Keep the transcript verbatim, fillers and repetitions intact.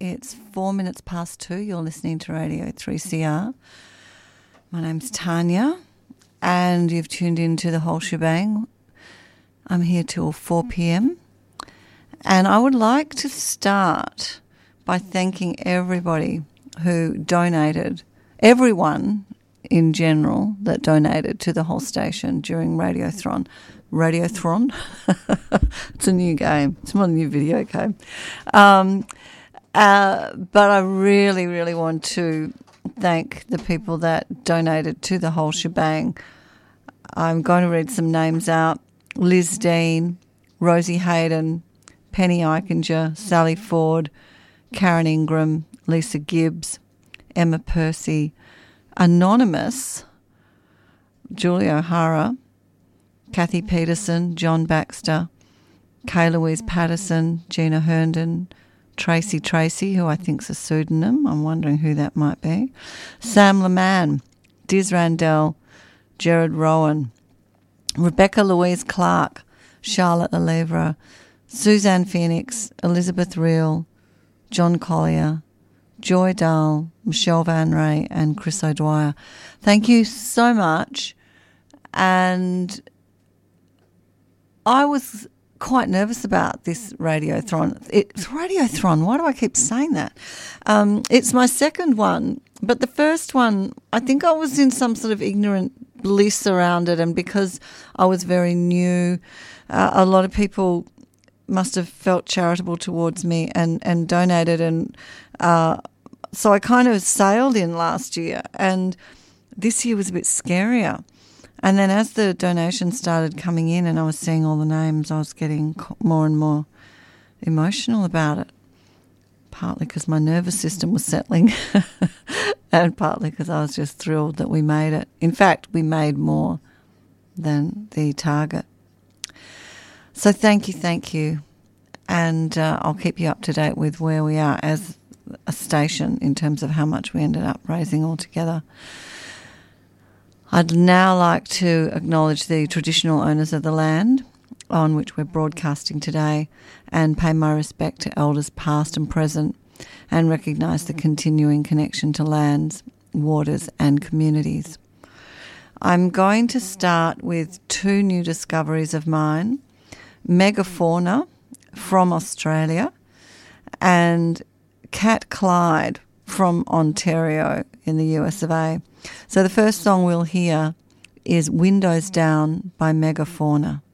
It's four minutes past two. You're listening to Radio three C R. My name's Tanya, and you've tuned into the whole shebang. I'm here till four p.m. And I would like to start by thanking everybody who donated, everyone in general that donated to the whole station during Radiothon. Radiothon? It's a new game. It's not a new video game. Um, uh, but I really, really want to thank the people that donated to the whole shebang. I'm going to read some names out. Liz Dean, Rosie Hayden, Penny Eichinger, Sally Ford, Karen Ingram, Lisa Gibbs, Emma Percy, Anonymous, Julia O'Hara, Kathy Peterson, John Baxter, Kay Louise Patterson, Gina Herndon, Tracy Tracy, who I think's a pseudonym. I'm wondering who that might be. Sam Leman, Diz Randell, Jared Rowan, Rebecca Louise Clark, Charlotte Lelevre, Suzanne Phoenix, Elizabeth Reel, John Collier, Joy Dahl, Michelle Van Ray, and Chris O'Dwyer. Thank you so much. And I was quite nervous about this Radiothon. It's Radiothon. Why do I keep saying that? Um, it's my second one, but the first one, I think I was in some sort of ignorant bliss around it, and because I was very new, uh, a lot of people must have felt charitable towards me and, and donated, and uh, so I kind of sailed in last year, and this year was a bit scarier. And then as the donations started coming in and I was seeing all the names, I was getting more and more emotional about it, partly because my nervous system was settling and partly because I was just thrilled that we made it. In fact, we made more than the target. So thank you, thank you. And uh, I'll keep you up to date with where we are as a station in terms of how much we ended up raising altogether. I'd now like to acknowledge the traditional owners of the land on which we're broadcasting today and pay my respect to elders past and present and recognise the continuing connection to lands, waters and communities. I'm going to start with two new discoveries of mine, Megafauna from Australia and Cat Clyde from Ontario in the U S of A. So the first song we'll hear is Windows Down by Megafauna.